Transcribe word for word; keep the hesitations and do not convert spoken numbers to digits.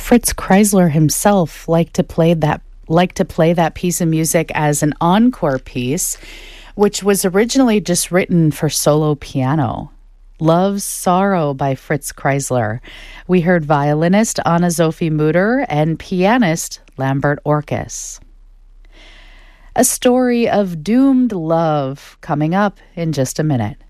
Fritz Kreisler himself liked to play that liked to play that piece of music as an encore piece, which was originally just written for solo piano. Love's Sorrow by Fritz Kreisler. We heard violinist Anna-Sophie Mutter and pianist Lambert Orkes. A story of doomed love coming up in just a minute.